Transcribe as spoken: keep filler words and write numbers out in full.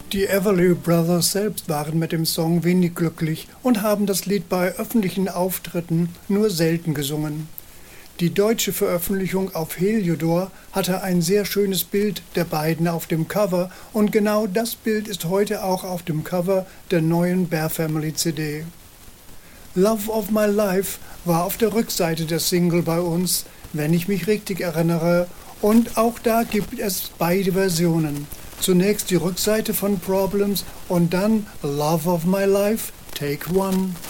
Die Everly Brothers selbst waren mit dem Song wenig glücklich und haben das Lied bei öffentlichen Auftritten nur selten gesungen. Die deutsche Veröffentlichung auf Heliodor hatte ein sehr schönes Bild der beiden auf dem Cover und genau das Bild ist heute auch auf dem Cover der neuen Bear Family C D. Love of My Life war auf der Rückseite der Single bei uns, wenn ich mich richtig erinnere, und auch da gibt es beide Versionen. Zunächst die Rückseite von Problems und dann Love of My Life, Take One.